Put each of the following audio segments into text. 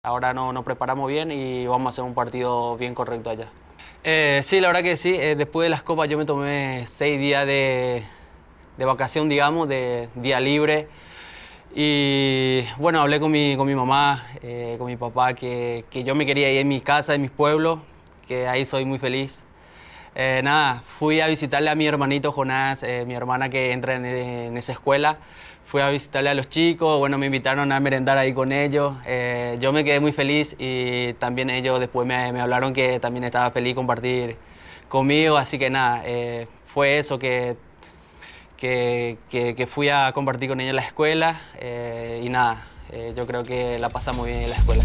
Ahora nos preparamos bien y vamos a hacer un partido bien correcto allá. Sí, la verdad que sí. Después de las copas yo me tomé 6 días de vacación, digamos, de día libre. Y bueno, hablé con mi mamá, con mi papá, que yo me quería ir en mi casa, en mis pueblos, que ahí soy muy feliz. Nada, fui a visitarle a mi hermanito Jonás, mi hermana que entra en esa escuela. Fui a visitarle a los chicos, bueno, me invitaron a merendar ahí con ellos. Yo me quedé muy feliz y también ellos después me hablaron que también estaba feliz compartir conmigo. Así que nada, fue eso que fui a compartir con ellos en la escuela y nada, yo creo que la pasamos bien en la escuela.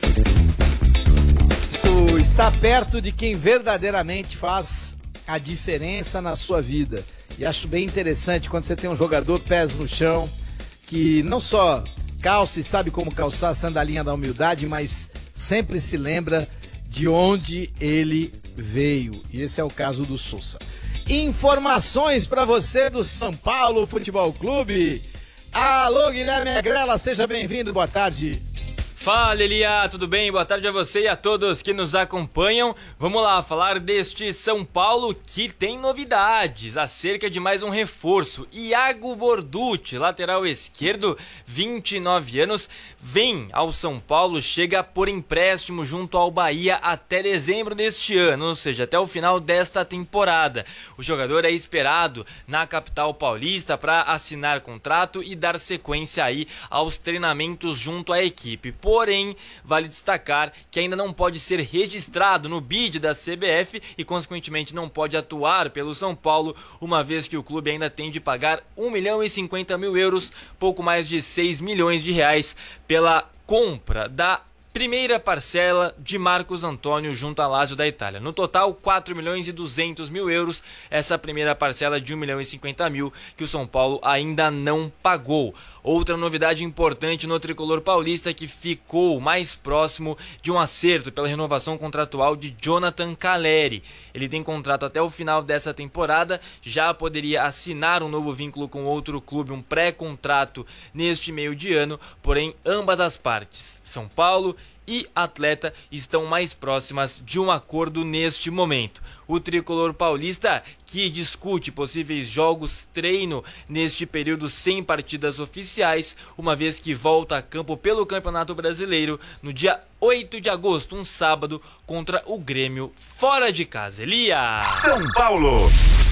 Isso está perto de quem verdadeiramente faz a diferença na sua vida. E acho bem interessante quando você tem um jogador pés no chão, que não só calça e sabe como calçar a sandalinha da humildade, mas sempre se lembra de onde ele veio. E esse é o caso do Sousa. Informações para você do São Paulo Futebol Clube. Alô, Guilherme Agrela, seja bem-vindo, boa tarde. Fala, Elia, tudo bem? Boa tarde a você e a todos que nos acompanham. Vamos lá falar deste São Paulo que tem novidades acerca de mais um reforço. Iago Borducci, lateral esquerdo, 29 anos, vem ao São Paulo, chega por empréstimo junto ao Bahia até dezembro deste ano, ou seja, até o final desta temporada. O jogador é esperado na capital paulista para assinar contrato e dar sequência aí aos treinamentos junto à equipe. Porém, vale destacar que ainda não pode ser registrado no BID da CBF e, consequentemente, não pode atuar pelo São Paulo, uma vez que o clube ainda tem de pagar 1.050.000 euros, pouco mais de 6 milhões de reais, pela compra da primeira parcela de Marcos Antônio junto à Lazio da Itália. No total, 4.200.000 euros, essa primeira parcela de 1.050.000 que o São Paulo ainda não pagou. Outra novidade importante no tricolor paulista que ficou mais próximo de um acerto pela renovação contratual de Jonathan Calleri. Ele tem contrato até o final dessa temporada, já poderia assinar um novo vínculo com outro clube, um pré-contrato neste meio de ano, porém ambas as partes, São Paulo e atleta, estão mais próximas de um acordo neste momento. O tricolor paulista, que discute possíveis jogos treino neste período sem partidas oficiais, uma vez que volta a campo pelo Campeonato Brasileiro no dia 8 de agosto, um sábado, contra o Grêmio fora de casa. Elia! São Paulo!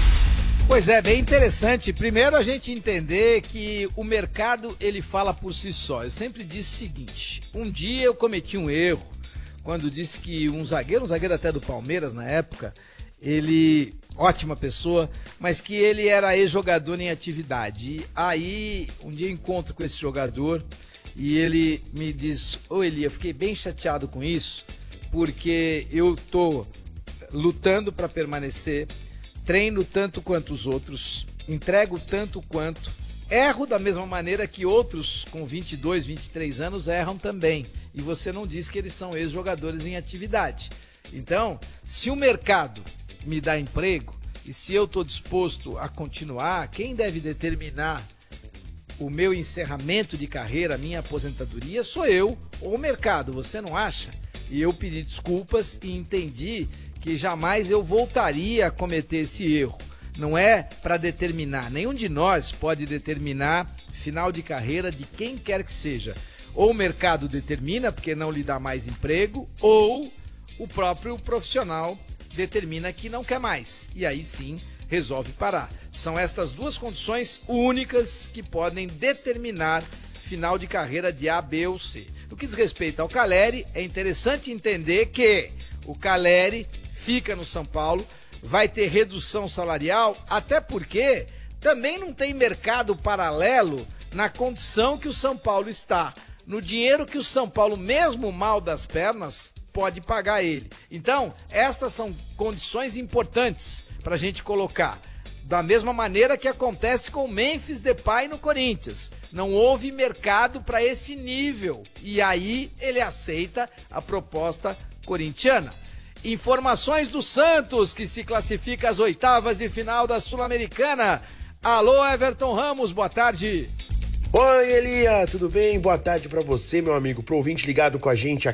Pois é, bem interessante. Primeiro a gente entender que o mercado ele fala por si só. Eu sempre disse o seguinte, um dia eu cometi um erro quando disse que um zagueiro até do Palmeiras na época, ele, ótima pessoa, mas que ele era ex-jogador em atividade. E aí um dia eu encontro com esse jogador e ele me diz, ô Elia, eu fiquei bem chateado com isso, porque eu tô lutando para permanecer, treino tanto quanto os outros, entrego tanto quanto, erro da mesma maneira que outros com 22, 23 anos erram também. E você não diz que eles são ex-jogadores em atividade. Então, se o mercado me dá emprego e se eu estou disposto a continuar, quem deve determinar o meu encerramento de carreira, a minha aposentadoria, sou eu ou o mercado, você não acha? E eu pedi desculpas e entendi que jamais eu voltaria a cometer esse erro. Não é para determinar, nenhum de nós pode determinar final de carreira de quem quer que seja. Ou o mercado determina porque não lhe dá mais emprego, ou o próprio profissional determina que não quer mais. E aí sim resolve parar. São estas duas condições únicas que podem determinar final de carreira de A, B ou C. No que diz respeito ao Calleri, é interessante entender que o Calleri fica no São Paulo, vai ter redução salarial, até porque também não tem mercado paralelo na condição que o São Paulo está, no dinheiro que o São Paulo, mesmo mal das pernas, pode pagar ele. Então, estas são condições importantes para a gente colocar. Da mesma maneira que acontece com o Memphis Depay no Corinthians. Não houve mercado para esse nível. E aí ele aceita a proposta corintiana. Informações do Santos, que se classifica às oitavas de final da Sul-Americana. Alô, Everton Ramos, boa tarde. Oi, Elia, tudo bem? Boa tarde pra você, meu amigo, pro ouvinte ligado com a gente